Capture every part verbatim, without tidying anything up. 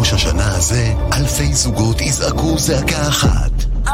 בראש השנה הזה אלפי זוגות יזעקו זעקה אחת.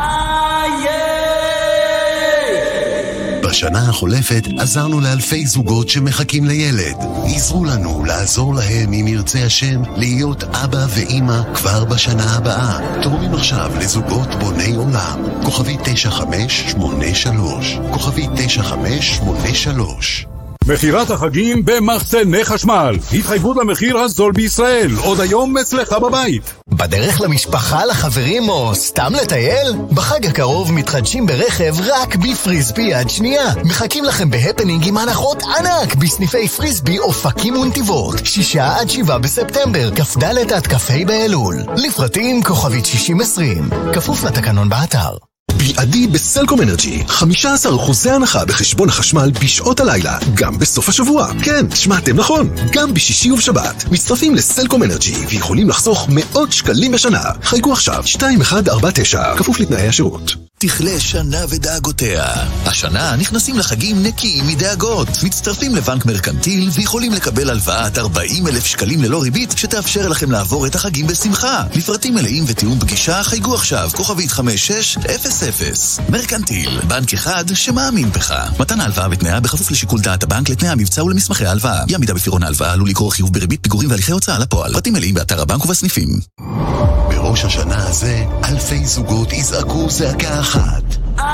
בשנה החולפת עזרנו לאלפי זוגות שמחכים לילד. עזרו לנו לעזור להם, אם ירצה השם, להיות אבא ואמא כבר בשנה הבאה. תורמים עכשיו לזוגות בוני עולם. כוכבי תשע חמש שמונה שלוש. כוכבי תשע חמש שמונה שלוש. מחירת החגים במחסני חשמל. התחייבות למחיר הזול בישראל. עוד היום אצלך בבית. בדרך למשפחה, לחברים או סתם לטייל? בחג הקרוב מתחדשים ברכב רק בפריסבי יד שנייה. מחכים לכם בהפנינג עם הנחות ענק בסניפי פריסבי אופקים ונתיבות. שישה עד שבעה בספטמבר, כ"ד עד כ"ה באלול. לפרטים כוכבית שישים עשרים. כפוף לתקנון באתר. ביעדי בסלקום אנרג'י, חמישה עשר אחוז הנחה בחשבון החשמל בשעות הלילה, גם בסוף השבוע. כן, שמעתם נכון, גם בשישי ובשבת. מצטרפים לסלקום אנרג'י ויכולים לחסוך מאות שקלים בשנה. חייגו עכשיו שתיים אחת ארבע תשע, כפוף לתנאי השירות. תכלה שנה ודאגותיה. השנה נכנסים לחגים נקיים מדאגות. מצטרפים לבנק מרקנטיל ויכולים לקבל הלוואת ארבעים אלף שקלים ללא ריבית שתאפשר לכם לעבור את החגים בשמחה. לפרטים מלאים ותיאום פגישה חייגו עכשיו כוכבית חמש שש אפס אפס. מרקנטיל, בנק אחד שמאמין בך. מתן ההלוואה בתנאיה בכפוף לשיקול דעת הבנק לתנאי המבצע ולמסמכי ההלוואה. אי עמידה בפירעון ההלוואה עלול לגרור חיוב בריבית פיגורים והליכי הוצאה לפועל. פרטים מלאים באתר הבנק ובסניפים. בראש השנה הזה אלפי זוגות יזעקו זעקה אחת.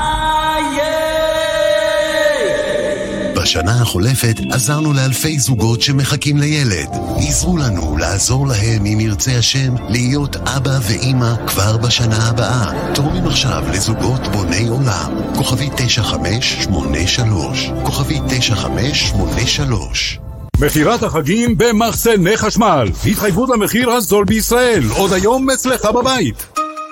בשנה החולפת עזרנו לאלפי זוגות שמחכים לילד. עזרו לנו לעזור להם, אם ירצה השם, להיות אבא ואמא כבר בשנה הבאה. תורמים עכשיו לזוגות בוני עולם. כוכבי תשע חמש שמונה שלוש. כוכבי תשע חמש שמונה שלוש. מחירת החגים במחסני חשמל. התחייבות למחיר הזול בישראל. עוד היום אצלך בבית.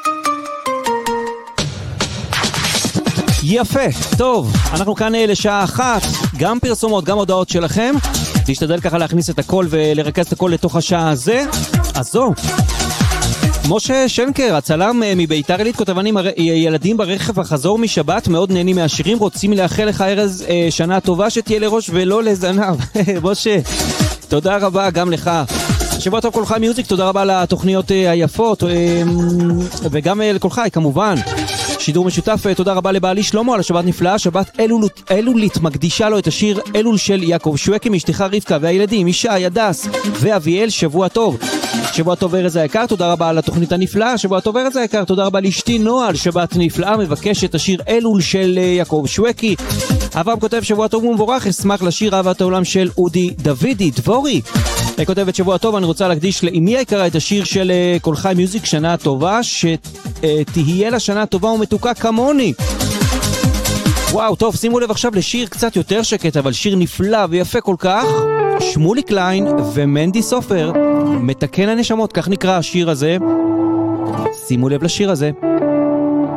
יפה, טוב, אנחנו כאן לשעה אחת, גם פרסומות, גם הודעות שלכם. תשתדל ככה להכניס את הכל ולרכז את הכל לתוך השעה הזה. אז זו, משה שנקר, הצלם מביתר עילית, כותב, אני ילדים ברכב החזור משבת מאוד נהנים מהשירים, רוצים לאחל לך ארז שנה טובה שתהיה לראש ולא לזנב. משה, תודה רבה גם לך. שבוע טוב כל חי מיוזיק, תודה רבה לתוכניות היפות, וגם לכל חי כמובן. שידור משותף, תודה רבה לבעלי שלמה על השבת נפלאה, שבת אלול, אלולית מקדישה לו את השיר אלול של יעקב שווקי, מאשתך רבקה והילדים, ישי, הדס ואביאל, שבוע טוב. שבוע טוב ארז היקר, תודה רבה על התוכנית הנפלאה, שבוע טוב ארז היקר, תודה רבה לאשתי נועה על שבת נפלאה, מבקש את השיר אלול של יעקב שווקי. אברהם כותב שבוע טוב ומבורך, אשמח לשיר אהבת העולם של אודי דוידי. דבורי כותבת שבוע טוב, אני רוצה להקדיש לאמי היקרה את השיר של כל חי מיוזיק, שנה טובה, שתהיה לה שנה טובה ומתוקה כמוני. וואו, טוב, שימו לב עכשיו לשיר קצת יותר שקט, אבל שיר נפלא ויפה כל כך. שמולי קליין ומנדי סופר, מתקן הנשמות, כך נקרא השיר הזה. שימו לב לשיר הזה.